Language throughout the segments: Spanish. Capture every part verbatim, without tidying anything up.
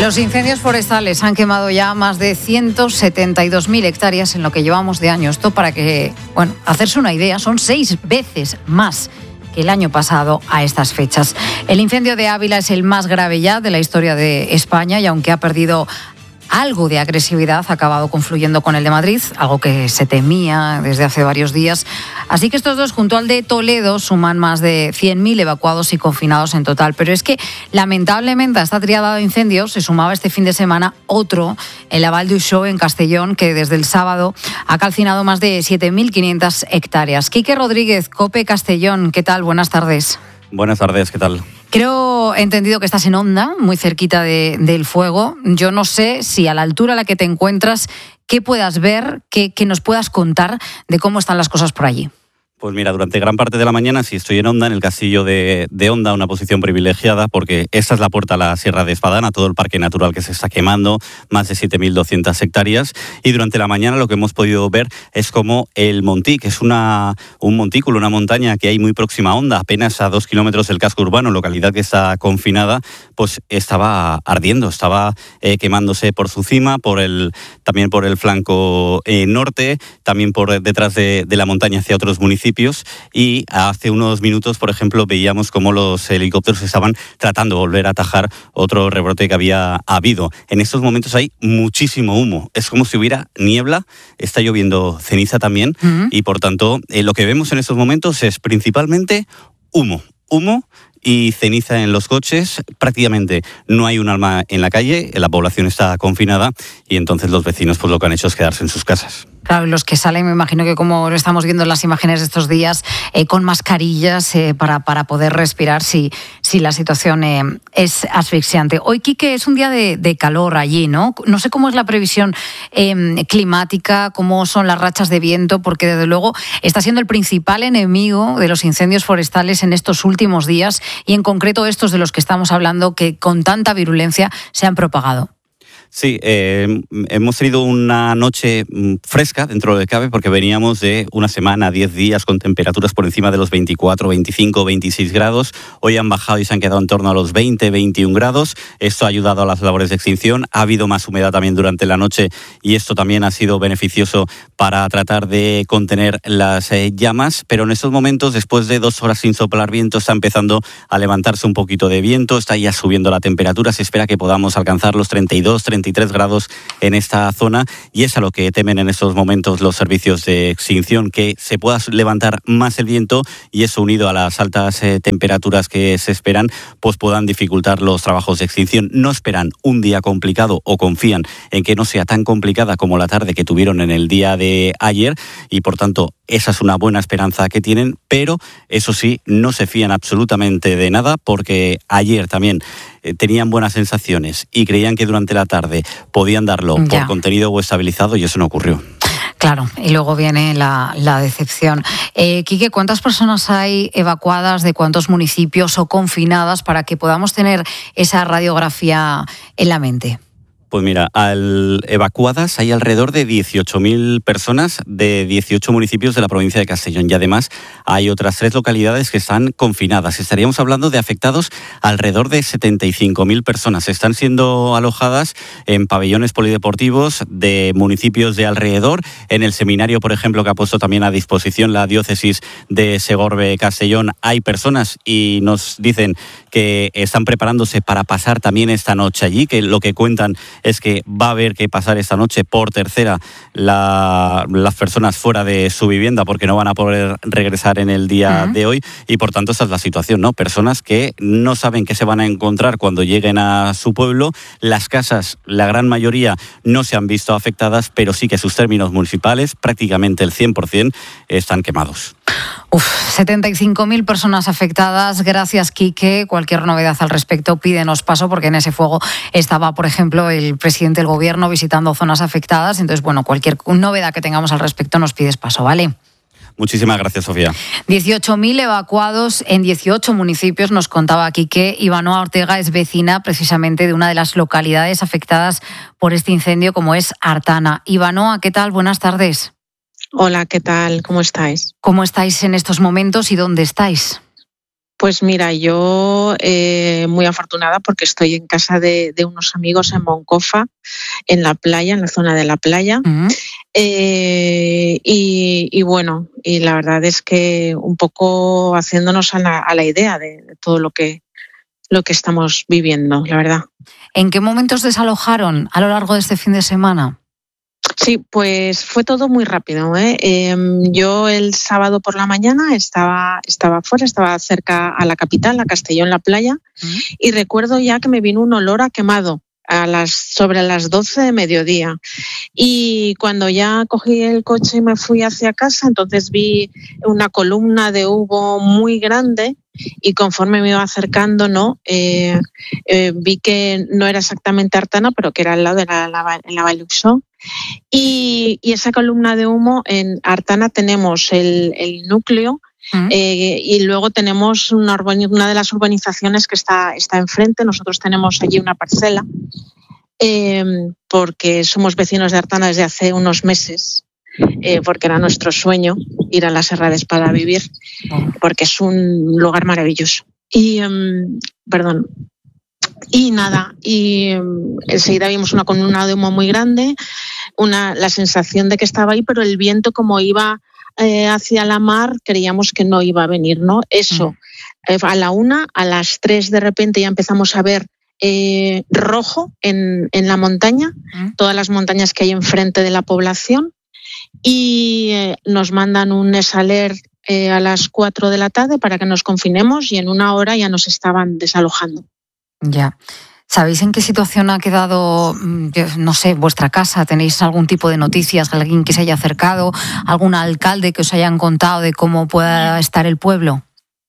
Los incendios forestales han quemado ya más de ciento setenta y dos mil hectáreas en lo que llevamos de año. Esto para que, bueno, hacerse una idea, son seis veces más que el año pasado a estas fechas. El incendio de Ávila es el más grave ya de la historia de España y aunque ha perdido algo de agresividad, ha acabado confluyendo con el de Madrid, algo que se temía desde hace varios días. Así que estos dos, junto al de Toledo, suman más de cien mil evacuados y confinados en total. Pero es que, lamentablemente, a esta triada de incendios se sumaba este fin de semana otro, en la Val d'Uixó, en Castellón, que desde el sábado ha calcinado más de siete mil quinientas hectáreas. Quique Rodríguez, COPE Castellón, ¿qué tal? Buenas tardes. Buenas tardes, ¿qué tal? Creo, he entendido que estás en Onda, muy cerquita de, del fuego. Yo no sé si a la altura a la que te encuentras, qué puedas ver, qué, qué nos puedas contar de cómo están las cosas por allí. Pues mira, durante gran parte de la mañana sí estoy en Onda, en el castillo de, de Onda, una posición privilegiada porque esta es la puerta a la Sierra de Espadana, todo el parque natural que se está quemando, más de siete mil doscientas hectáreas. Y durante la mañana lo que hemos podido ver es como el Montí, que es una, un montículo, una montaña que hay muy próxima a Onda, apenas a dos kilómetros del casco urbano, localidad que está confinada, pues estaba ardiendo, estaba eh, quemándose por su cima, por el, también por el flanco eh, norte, también por detrás de, de la montaña hacia otros municipios. Y hace unos minutos, por ejemplo, veíamos cómo los helicópteros estaban tratando de volver a atajar otro rebrote que había habido. En estos momentos hay muchísimo humo. Es como si hubiera niebla, está lloviendo ceniza también, uh-huh. y por tanto, eh, lo que vemos en estos momentos es principalmente humo. Humo y ceniza en los coches, prácticamente no hay un alma en la calle, la población está confinada y entonces los vecinos pues lo que han hecho es quedarse en sus casas. Claro, los que salen, me imagino que como lo estamos viendo en las imágenes de estos días, eh, con mascarillas eh, para, para poder respirar si, si la situación eh, es asfixiante. Hoy, Quique, es un día de, de calor allí, ¿no? No sé cómo es la previsión eh, climática, cómo son las rachas de viento, porque desde luego está siendo el principal enemigo de los incendios forestales en estos últimos días y en concreto estos de los que estamos hablando que con tanta virulencia se han propagado. Sí, eh, hemos tenido una noche fresca dentro de lo que cabe porque veníamos de una semana, diez días con temperaturas por encima de los veinticuatro, veinticinco, veintiséis grados. Hoy han bajado y se han quedado en torno a los veinte, veintiún grados. Esto ha ayudado a las labores de extinción. Ha habido más humedad también durante la noche y esto también ha sido beneficioso para tratar de contener las eh, llamas. Pero en estos momentos, después de dos horas sin soplar viento, está empezando a levantarse un poquito de viento. Está ya subiendo la temperatura. Se espera que podamos alcanzar los treinta y dos, treinta y tres grados en esta zona y es a lo que temen en estos momentos los servicios de extinción, que se pueda levantar más el viento y eso unido a las altas eh, temperaturas que se esperan, pues puedan dificultar los trabajos de extinción. No esperan un día complicado o confían en que no sea tan complicada como la tarde que tuvieron en el día de ayer y por tanto esa es una buena esperanza que tienen, pero eso sí, no se fían absolutamente de nada porque ayer también eh, tenían buenas sensaciones y creían que durante la tarde podían darlo ya por contenido o estabilizado y eso no ocurrió. Claro, y luego viene la, la decepción. Eh, Quique, ¿cuántas personas hay evacuadas de cuántos municipios o confinadas para que podamos tener esa radiografía en la mente? Pues mira, al, evacuadas hay alrededor de dieciocho mil personas de dieciocho municipios de la provincia de Castellón y además hay otras tres localidades que están confinadas. Estaríamos hablando de afectados alrededor de setenta y cinco mil personas. Están siendo alojadas en pabellones polideportivos de municipios de alrededor. En el seminario, por ejemplo, que ha puesto también a disposición la diócesis de Segorbe-Castellón, hay personas y nos dicen que están preparándose para pasar también esta noche allí, que lo que cuentan es que va a haber que pasar esta noche por tercera la, las personas fuera de su vivienda porque no van a poder regresar en el día uh-huh. de hoy y por tanto esa es la situación, ¿no? Personas que no saben qué se van a encontrar cuando lleguen a su pueblo. Las casas, la gran mayoría, no se han visto afectadas, pero sí que sus términos municipales, prácticamente el cien por ciento, están quemados. Uf, setenta y cinco mil personas afectadas. Gracias, Quique. Cualquier novedad al respecto, pídenos paso, porque en ese fuego estaba, por ejemplo, el presidente del gobierno visitando zonas afectadas. Entonces, bueno, cualquier novedad que tengamos al respecto nos pides paso, ¿vale? Muchísimas gracias, Sofía. dieciocho mil evacuados en dieciocho municipios, nos contaba Quique. Ivanoa Ortega es vecina precisamente de una de las localidades afectadas por este incendio, como es Artana. Ivanoa, ¿qué tal? Buenas tardes. Hola, ¿qué tal? ¿Cómo estáis? ¿Cómo estáis en estos momentos y dónde estáis? Pues mira, yo eh, muy afortunada porque estoy en casa de, de unos amigos en Moncofa, en la playa, en la zona de la playa. Uh-huh. eh, y, y bueno, y la verdad es que un poco haciéndonos a la, a la idea de, de todo lo que, lo que estamos viviendo, la verdad. ¿En qué momentos desalojaron a lo largo de este fin de semana? Sí, pues fue todo muy rápido, ¿eh? Eh, yo el sábado por la mañana estaba, estaba fuera, estaba cerca a la capital, a Castellón, la playa, uh-huh. y recuerdo ya que me vino un olor a quemado a las, sobre las doce de mediodía. Y cuando ya cogí el coche y me fui hacia casa, entonces vi una columna de humo muy grande y conforme me iba acercando, ¿no? Eh, eh, vi que no era exactamente Artana, pero que era al lado de la, la, la Valleuxó. Y, y esa columna de humo, en Artana tenemos el, el núcleo uh-huh. eh, y luego tenemos una, una de las urbanizaciones que está, está enfrente. Nosotros tenemos allí una parcela eh, porque somos vecinos de Artana desde hace unos meses, eh, porque era nuestro sueño ir a las Herrades para vivir, uh-huh. porque es un lugar maravilloso. Y, um, perdón. Y nada, y um, enseguida vimos una columna de humo muy grande, una, la sensación de que estaba ahí, pero el viento como iba eh, hacia la mar, creíamos que no iba a venir, ¿no? Eso, eh, a la una, a las tres de repente ya empezamos a ver eh, rojo en, en la montaña, ¿Mm? todas las montañas que hay enfrente de la población, y eh, nos mandan un esaler eh, a las cuatro de la tarde para que nos confinemos y en una hora ya nos estaban desalojando. Ya. ¿Sabéis en qué situación ha quedado, no sé, vuestra casa? ¿Tenéis algún tipo de noticias? ¿Alguien que se haya acercado? ¿Algún alcalde que os hayan contado de cómo pueda estar el pueblo?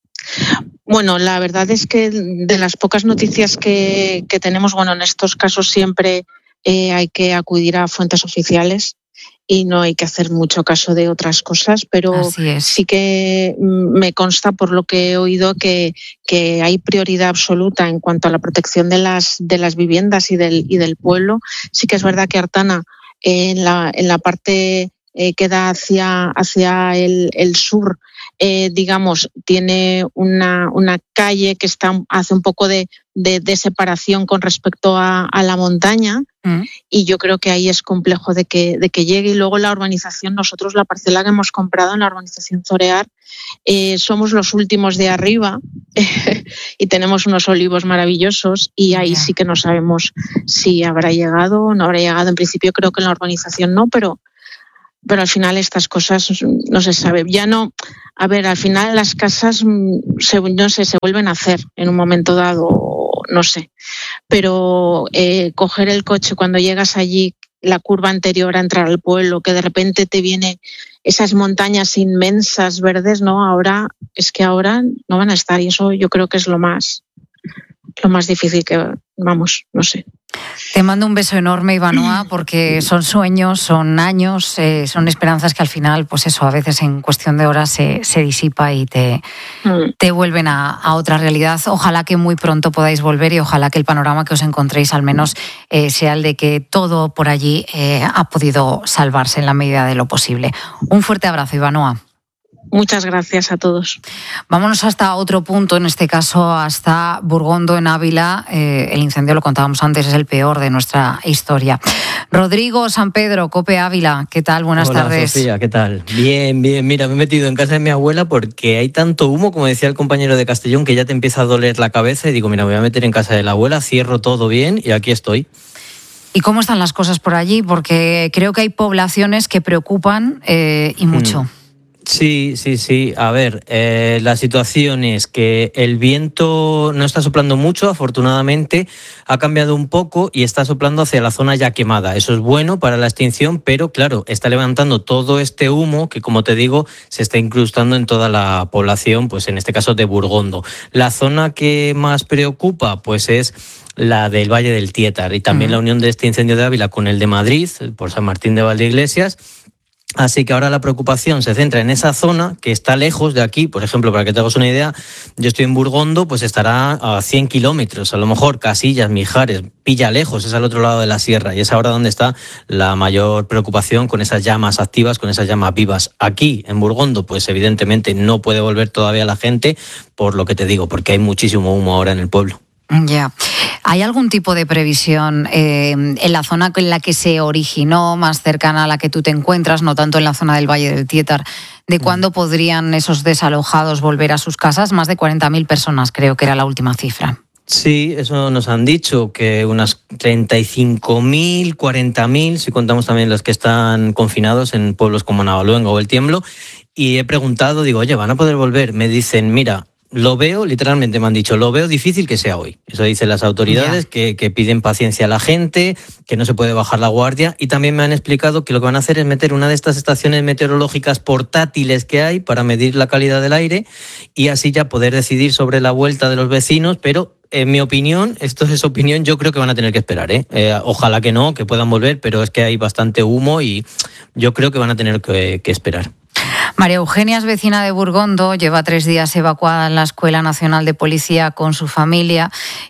Bueno, la verdad es que de las pocas noticias que, que tenemos, bueno, en estos casos siempre eh, hay que acudir a fuentes oficiales y no hay que hacer mucho caso de otras cosas, pero sí que me consta por lo que he oído que, que hay prioridad absoluta en cuanto a la protección de las, de las viviendas y del, y del pueblo. Sí que es verdad que Artana en la, en la parte eh, que da hacia, hacia el, el sur, eh, digamos, tiene una, una calle que está, hace un poco de, de, de separación con respecto a, a la montaña. Mm. Y yo creo que ahí es complejo de que, de que llegue. Y luego la urbanización, nosotros la parcela que hemos comprado en la urbanización Zorear, eh, somos los últimos de arriba y tenemos unos olivos maravillosos y ahí yeah. sí que no sabemos si habrá llegado o no habrá llegado. En principio creo que en la urbanización no, pero, pero al final estas cosas no se sabe. Ya no, a ver, al final las casas se, no sé, se vuelven a hacer en un momento dado, no sé. Pero eh, coger el coche cuando llegas allí, la curva anterior a entrar al pueblo, que de repente te viene esas montañas inmensas verdes, ¿no? Ahora, es que ahora no van a estar y eso yo creo que es lo más, lo más difícil que, vamos, no sé. Te mando un beso enorme, Ivanoa, porque son sueños, son años, eh, son esperanzas que al final, pues eso, a veces en cuestión de horas se, se disipa y te, mm. te vuelven a, a otra realidad. Ojalá que muy pronto podáis volver y ojalá que el panorama que os encontréis al menos eh, sea el de que todo por allí eh, ha podido salvarse en la medida de lo posible. Un fuerte abrazo, Ivanoa. Muchas gracias a todos. Vámonos hasta otro punto, en este caso hasta Burgondo, en Ávila. Eh, el incendio, lo contábamos antes, es el peor de nuestra historia. Rodrigo San Pedro, COPE Ávila, ¿qué tal? Buenas Hola, tardes. Sofía, ¿qué tal? Bien, bien. Mira, me he metido en casa de mi abuela porque hay tanto humo, como decía el compañero de Castellón, que ya te empieza a doler la cabeza y digo, mira, me voy a meter en casa de la abuela, cierro todo bien y aquí estoy. ¿Y cómo están las cosas por allí? Porque creo que hay poblaciones que preocupan eh, y mucho. Mm. Sí, sí, sí. A ver, eh, la situación es que el viento no está soplando mucho, afortunadamente ha cambiado un poco y está soplando hacia la zona ya quemada. Eso es bueno para la extinción, pero claro, está levantando todo este humo que, como te digo, se está incrustando en toda la población, pues en este caso de Burgondo. La zona que más preocupa, pues es la del Valle del Tiétar y también uh-huh. la unión de este incendio de Ávila con el de Madrid, por San Martín de Valdeiglesias. Así que ahora la preocupación se centra en esa zona que está lejos de aquí. Por ejemplo, para que te hagas una idea, yo estoy en Burgondo, pues estará a cien kilómetros. A lo mejor Casillas, Mijares, pilla lejos, es al otro lado de la sierra. Y es ahora donde está la mayor preocupación con esas llamas activas, con esas llamas vivas. Aquí, en Burgondo, pues evidentemente no puede volver todavía la gente, por lo que te digo, porque hay muchísimo humo ahora en el pueblo. Ya. Yeah. ¿Hay algún tipo de previsión eh, en la zona en la que se originó, más cercana a la que tú te encuentras, no tanto en la zona del Valle del Tietar, de cuándo podrían esos desalojados volver a sus casas? Más de cuarenta mil personas, creo que era la última cifra. Sí, eso nos han dicho, que unas treinta y cinco mil, cuarenta mil, si contamos también los que están confinados en pueblos como Navaluenga o El Tiemblo. Y he preguntado, digo, oye, ¿van a poder volver? Me dicen, mira, lo veo, literalmente me han dicho, lo veo difícil que sea hoy. Eso dicen las autoridades, que, que piden paciencia a la gente, que no se puede bajar la guardia. Y también me han explicado que lo que van a hacer es meter una de estas estaciones meteorológicas portátiles que hay para medir la calidad del aire y así ya poder decidir sobre la vuelta de los vecinos. Pero en mi opinión, esto es opinión, yo creo que van a tener que esperar, ¿eh? Eh, ojalá que no, que puedan volver, pero es que hay bastante humo y yo creo que van a tener que, que esperar. María Eugenia es vecina de Burgondo, lleva tres días evacuada en la Escuela Nacional de Policía con su familia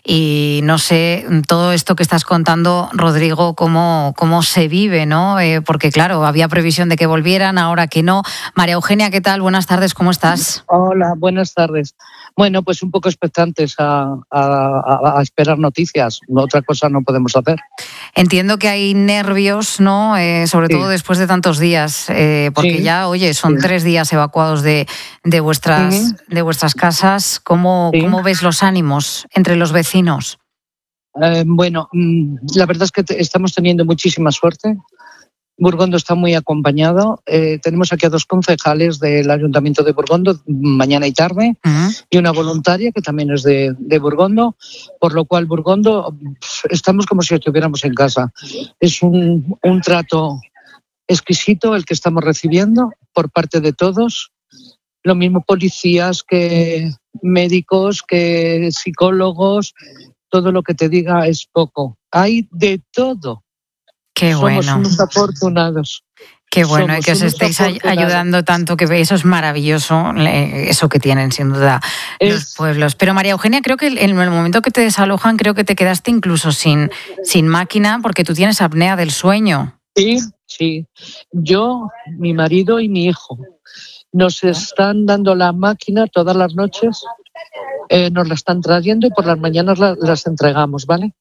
y no sé, todo esto que estás contando, Rodrigo, cómo, cómo se vive, ¿no? Eh, porque claro, había previsión de que volvieran, ahora que no. María Eugenia, ¿qué tal? Buenas tardes, ¿cómo estás? Hola, buenas tardes. Bueno, pues un poco expectantes a, a, a esperar noticias, otra cosa no podemos hacer. Entiendo que hay nervios, ¿no? Eh, sobre sí. todo después de tantos días, eh, porque sí. ya, oye, son sí. tres días evacuados de, de, vuestras, sí. de vuestras casas. ¿Cómo, sí. ¿Cómo ves los ánimos entre los vecinos? Eh, bueno, la verdad es que te, estamos teniendo muchísima suerte. Burgondo está muy acompañado. Eh, tenemos aquí a dos concejales del Ayuntamiento de Burgondo, mañana y tarde, uh-huh. y una voluntaria que también es de, de Burgondo, por lo cual Burgondo estamos como si estuviéramos en casa. Es un, un trato exquisito el que estamos recibiendo por parte de todos. Lo mismo policías que médicos, que psicólogos, todo lo que te diga es poco. Hay de todo. Qué bueno. Somos unos afortunados. Qué bueno, y que os estéis ayudando tanto, que eso es maravilloso, eso que tienen sin duda es... los pueblos. Pero María Eugenia, creo que en el momento que te desalojan, creo que te quedaste incluso sin, sin máquina porque tú tienes apnea del sueño. Sí, sí. Yo, mi marido y mi hijo nos están dando la máquina todas las noches, eh, nos la están trayendo y por las mañanas la, las entregamos, ¿vale?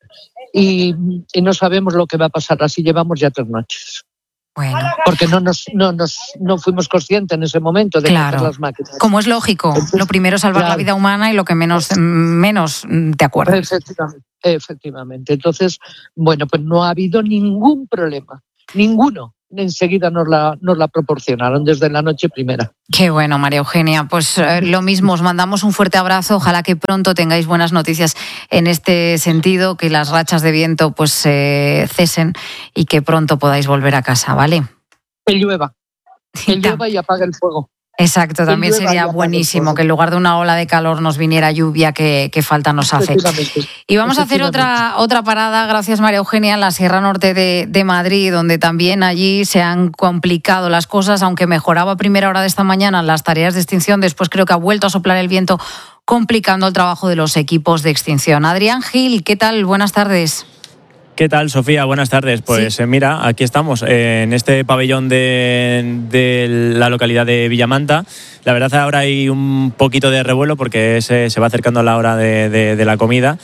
Y, y no sabemos lo que va a pasar, así llevamos ya tres noches. Bueno. Porque no nos no nos no fuimos conscientes en ese momento de claro. coger las máquinas. Como es lógico, Entonces, lo primero es salvar claro. la vida humana y lo que menos menos te acuerdas. Efectivamente, efectivamente. Entonces, bueno, pues no ha habido ningún problema, ninguno. Enseguida nos la, nos la proporcionaron desde la noche primera. Qué bueno, María Eugenia. Pues eh, lo mismo, os mandamos un fuerte abrazo. Ojalá que pronto tengáis buenas noticias en este sentido, que las rachas de viento pues eh, cesen y que pronto podáis volver a casa, ¿vale? Que llueva, que llueva y apague el fuego. Exacto, también sería buenísimo que en lugar de una ola de calor nos viniera lluvia, que, que falta nos hace. Y vamos a hacer otra otra parada, gracias María Eugenia, en la Sierra Norte de, de Madrid, donde también allí se han complicado las cosas, aunque mejoraba a primera hora de esta mañana las tareas de extinción, después creo que ha vuelto a soplar el viento, complicando el trabajo de los equipos de extinción. Adrián Gil, ¿qué tal? Buenas tardes. ¿Qué tal, Sofía? Buenas tardes. Pues sí. eh, mira, aquí estamos, eh, en este pabellón de, de la localidad de Villamanta. La verdad ahora hay un poquito de revuelo porque se, se va acercando la hora de, de, de la comida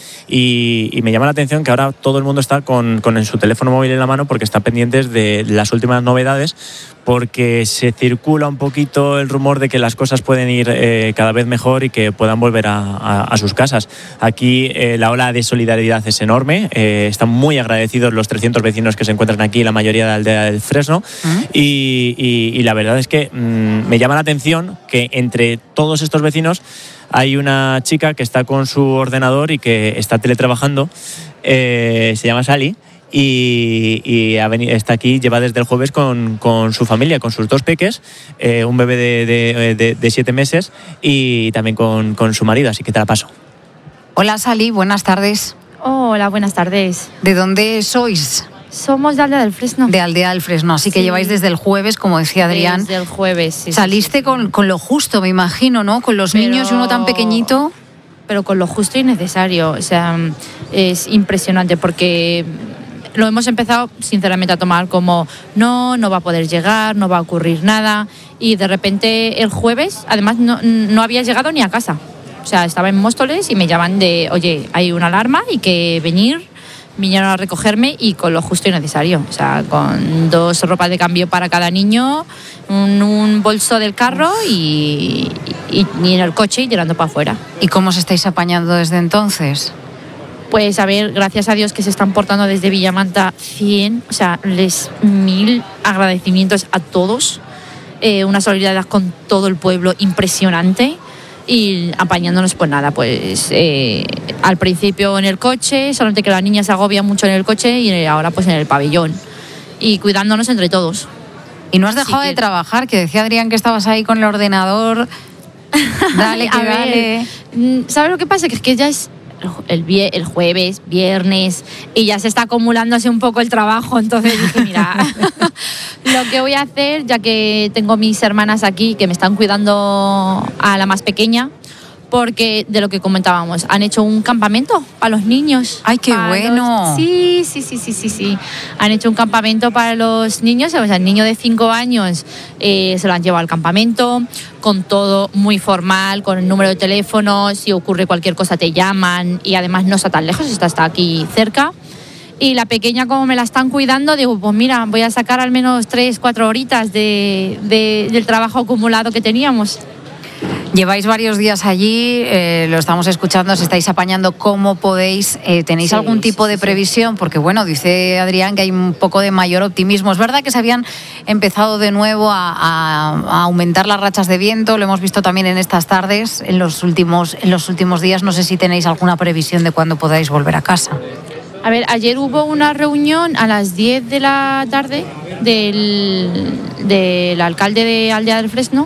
y, y me llama la atención que ahora todo el mundo está con, con su teléfono móvil en la mano porque está pendientes de las últimas novedades, porque se circula un poquito el rumor de que las cosas pueden ir eh, cada vez mejor y que puedan volver a, a, a sus casas. Aquí eh, la ola de solidaridad es enorme, eh, están muy agradecidos los trescientos vecinos que se encuentran aquí, la mayoría de la aldea del Fresno, ¿Mm? y, y, y la verdad es que mmm, me llama la atención que entre todos estos vecinos hay una chica que está con su ordenador y que está teletrabajando, eh, se llama Sally, y, y ha venido, está aquí, lleva desde el jueves con, con su familia, con sus dos peques, eh, un bebé de, de, de, de siete meses y también con, con su marido, así que te la paso. Hola Sally, buenas tardes. Hola, buenas tardes. ¿De dónde sois? Somos de Aldea del Fresno. De Aldea del Fresno, así que Sí. lleváis desde el jueves, como decía Adrián. Desde el jueves, sí. Saliste sí, sí. Con, con lo justo, me imagino, ¿no? Con los Pero- niños y uno tan pequeñito. Pero con lo justo y necesario. O sea, es impresionante porque lo hemos empezado, sinceramente, a tomar como no, no va a poder llegar, no va a ocurrir nada. Y de repente el jueves, además, no, no había llegado ni a casa. O sea, estaba en Móstoles y me llaman de, oye, hay una alarma y que venir. Vinieron a recogerme y con lo justo y necesario. O sea, con dos ropas de cambio para cada niño, un, un bolso del carro y, y, y en el coche y tirando para afuera. ¿Y cómo os estáis apañando desde entonces? Pues a ver, gracias a Dios que se están portando desde Villamanta cien, o sea, les mil agradecimientos a todos. Eh, una solidaridad con todo el pueblo impresionante. Y apañándonos, pues nada, pues eh, al principio en el coche, solamente que la niña se agobia mucho en el coche y ahora pues en el pabellón. Y cuidándonos entre todos. ¿Y no has dejado Así de que- trabajar? Que decía Adrián que estabas ahí con el ordenador. Dale, que A ver, dale. mm, ¿sabes lo que pasa? Que es que ya es el, vie- el jueves, viernes, y ya se está acumulándose un poco el trabajo. Entonces dije, mira, lo que voy a hacer, ya que tengo mis hermanas aquí que me están cuidando a la más pequeña, porque de lo que comentábamos, han hecho un campamento para los niños. ¡Ay, qué Para bueno! los- Sí, sí, sí, sí, sí, sí. Han hecho un campamento para los niños, o sea, el niño de cinco años eh, se lo han llevado al campamento, con todo muy formal, con el número de teléfono, si ocurre cualquier cosa te llaman y además no está tan lejos, está, está aquí cerca. Y la pequeña, como me la están cuidando, digo, pues mira, voy a sacar al menos tres, cuatro horitas de, de- del trabajo acumulado que teníamos. Lleváis varios días allí, eh, lo estamos escuchando, os estáis apañando como podéis. Eh, ¿Tenéis Sí, algún tipo sí, de sí, previsión? Porque bueno, dice Adrián que hay un poco de mayor optimismo. Es verdad que se habían empezado de nuevo a, a- a aumentar las rachas de viento, lo hemos visto también en estas tardes, en los últimos, en los últimos días. No sé si tenéis alguna previsión de cuándo podáis volver a casa. A ver, ayer hubo una reunión a las diez de la tarde del, del alcalde de Aldea del Fresno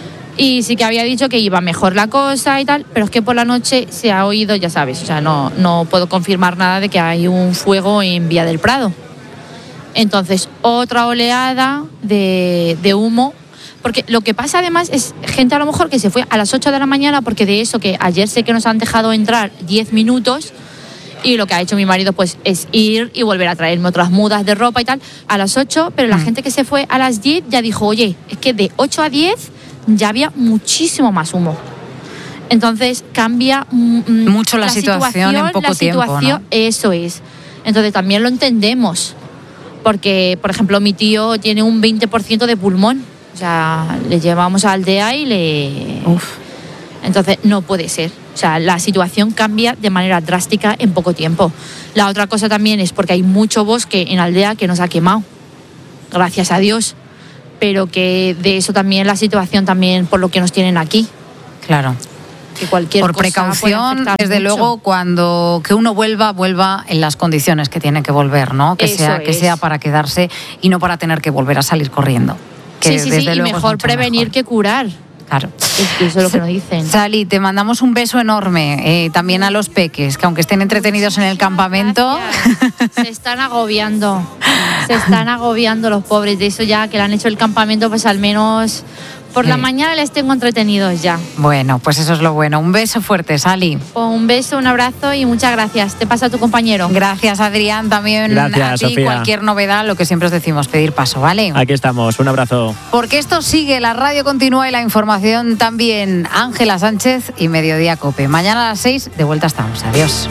y sí que había dicho que iba mejor la cosa y tal, pero es que por la noche se ha oído, ya sabes, o sea, no, no puedo confirmar nada de que hay un fuego en Vía del Prado. Entonces, otra oleada de, de humo, porque lo que pasa además es gente a lo mejor que se fue a las ocho de la mañana, porque de eso que ayer sé que nos han dejado entrar diez minutos, y lo que ha hecho mi marido pues es ir y volver a traerme otras mudas de ropa y tal a las ocho, pero la Mm. gente que se fue a las diez ya dijo, oye, es que de ocho a diez ya había muchísimo más humo. Entonces cambia mm, Mucho la situación en poco la tiempo, situación, ¿no? Eso es. Entonces también lo entendemos, porque por ejemplo mi tío tiene un veinte por ciento de pulmón, o sea, le llevamos a Aldea y le... Uf. Entonces no puede ser. O sea, la situación cambia de manera drástica en poco tiempo. La otra cosa también es porque hay mucho bosque en Aldea que nos ha quemado, gracias a Dios, pero que de eso también la situación también por lo que nos tienen aquí, Claro. que cualquier Por cosa puede precaución, afectar desde mucho. luego, cuando que uno vuelva, vuelva en las condiciones que tiene que volver, ¿no? Que Eso sea que es. sea para quedarse y no para tener que volver a salir corriendo. Que Sí, sí, sí, desde y luego es mejor mucho prevenir mejor. que curar. Claro. Es que eso es lo que nos dicen. Sally, te mandamos un beso enorme, eh, también a los peques, que aunque estén entretenidos en el campamento, Gracias. Se están agobiando. Se están agobiando los pobres. De eso ya que le han hecho el campamento, pues al menos por la Sí. mañana les tengo entretenidos ya. bueno, pues eso es lo bueno. Un beso fuerte, Sally. Un beso, un abrazo y muchas gracias. Te pasa a tu compañero. Gracias, Adrián, también Gracias, a ti. Sofía. Cualquier novedad, lo que siempre os decimos, pedir paso, ¿vale? Aquí estamos, un abrazo. Porque esto sigue, la radio continúa y la información también. Ángela Sánchez y Mediodía Cope. Mañana a las seis, de vuelta estamos. Adiós.